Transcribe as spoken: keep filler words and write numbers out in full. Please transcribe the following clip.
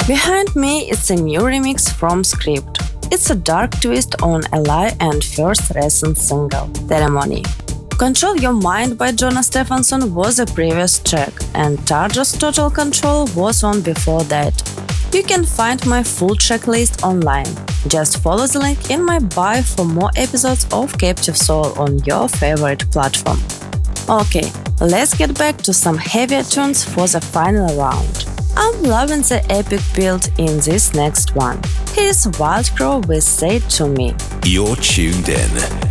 Behind me is a new remix from Script. It's a dark twist on a lie and first recent single, Ceremony. Control Your Mind by Jonas Stephenson was a previous track, and Tarja's Total Control was on before that. You can find my full track list online. Just follow the link in my bio for more episodes of Captive Soul on your favorite platform. Okay, let's get back to some heavier tunes for the final round. I'm loving the epic build in this next one. Here's Wild Crow with Say It To Me. You're tuned in